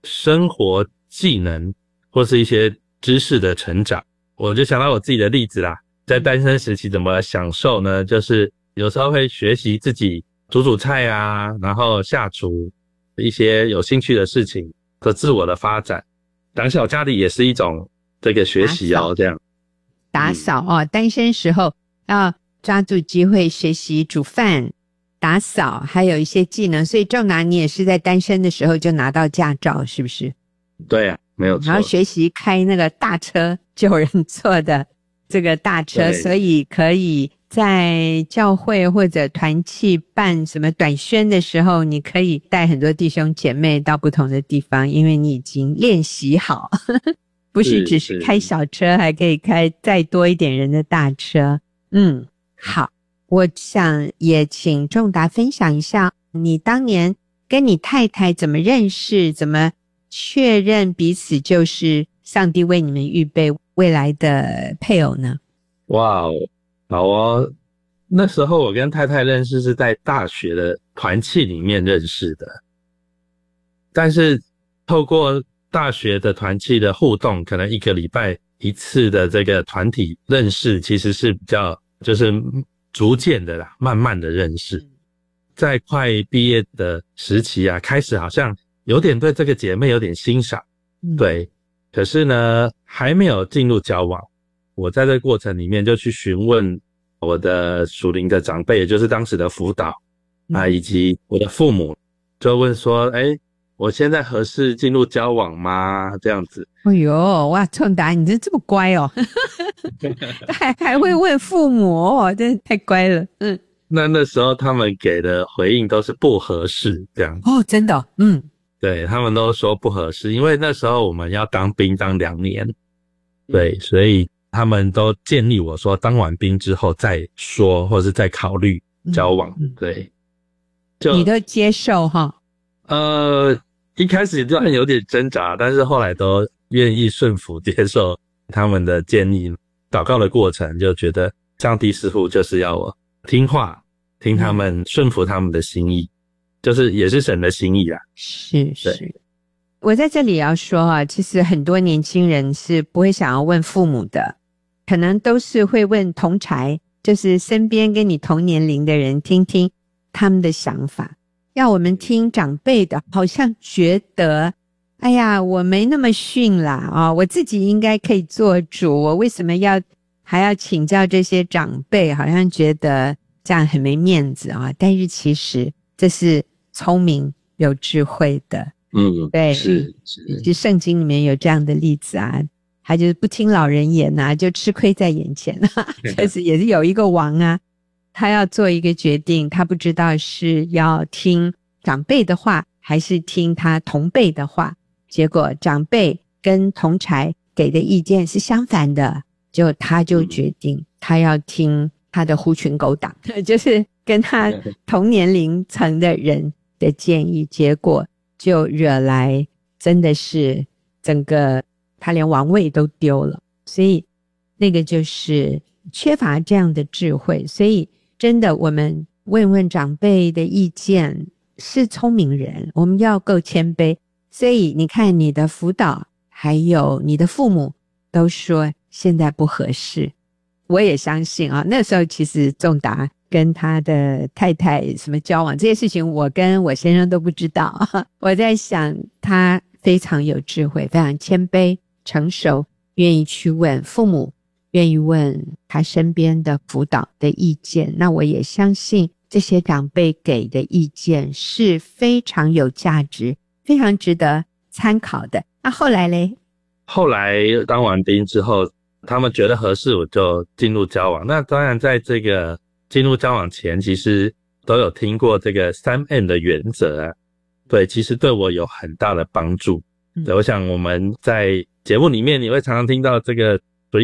生活技能或是一些知识的成长。我就想到我自己的例子啦，在单身时期怎么享受呢？就是有时候会学习自己煮菜啊，然后下厨，一些有兴趣的事情和自我的发展。打扫家里也是一种这个学习哦，这样。 打扫哦，单身时候要抓住机会学习煮饭、打扫，还有一些技能。所以仲达你也是在单身的时候就拿到驾照，是不是？ 对啊，没有错。 然后学习开那个大车，9人坐的这个大车，所以可以在教会或者团契办什么短宣的时候，你可以带很多弟兄姐妹到不同的地方，因为你已经练习好不是只是开小车，还可以开再多一点人的大车。好，我想也请仲达分享一下你当年跟你太太怎么认识，怎么确认彼此就是上帝为你们预备未来的配偶呢？ 哇哦，好哦。那时候我跟太太认识是在大学的团契里面认识的，但是透过大学的团契的互动，可能1个礼拜一次的这个团体认识，其实是比较就是逐渐的啦，慢慢的认识。在快毕业的时期啊，开始好像有点对这个姐妹有点欣赏，对，可是呢还没有进入交往。我在这个过程里面就去询问我的属灵的长辈，也就是当时的辅导以及我的父母，就问说我现在合适进入交往吗？这样子。 哎呦，哇，仲达你真这么乖哦还会问父母哦，真是太乖了。 那时候他们给的回应都是不合适这样。 哦，真的。 对，他们都说不合适，因为那时候我们要当兵当2年。对，所以他们都建议我说当完兵之后再说，或是再考虑交往。对， 你都接受哈？ 一开始就有点挣扎，但是后来都愿意顺服接受他们的建议。祷告的过程就觉得上帝似乎就是要我听话，听他们，顺服他们的心意，就是也是神的心意啊。 是。我在这里也要说啊，其实很多年轻人是不会想要问父母的，可能都是会问同儕，就是身边跟你同年龄的人，听听他们的想法。要我们听长辈的，好像觉得哎呀我没那么逊啦我自己应该可以做主，我为什么还要请教这些长辈，好像觉得这样很没面子但是其实这是聪明有智慧的。对， 是圣经里面有这样的例子他就是不听老人言就吃亏在眼前就是也是有一个王他要做一个决定，他不知道是要听长辈的话还是听他同辈的话，结果长辈跟同儕给的意见是相反的，结果他就决定他要听他的狐群狗党就是跟他同年龄层的人的建议，结果就惹来真的是整个他连王位都丢了。所以那个就是缺乏这样的智慧。所以真的我们问问长辈的意见，是聪明人，我们要够谦卑。所以你看你的辅导还有你的父母都说现在不合适，我也相信那时候其实仲达跟他的太太什么交往这些事情，我跟我先生都不知道我在想他非常有智慧，非常谦卑成熟，愿意去问父母，愿意问他身边的辅导的意见。那我也相信这些长辈给的意见是非常有价值，非常值得参考的。那后来嘞？ 后来当完兵之后，他们觉得合适，我就进入交往。那当然在这个进入交往前，其实都有听过这个3M 的原则对，其实对我有很大的帮助。对，我想我们在节目里面你会常常听到这个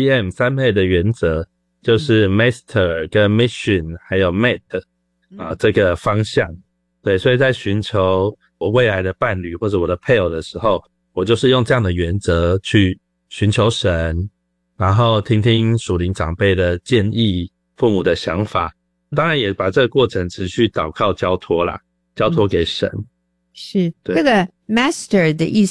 3M 的原则，就是 Master 跟 Mission 还有 Mate 这个方向。对，所以在寻求我未来的伴侣或者我的配偶的时候，我就是用这样的原则去寻求神，然后听听属灵长辈的建议，父母的想法，当然也把这个过程持续祷告交托啦，交托给神。 是，这个 master 的意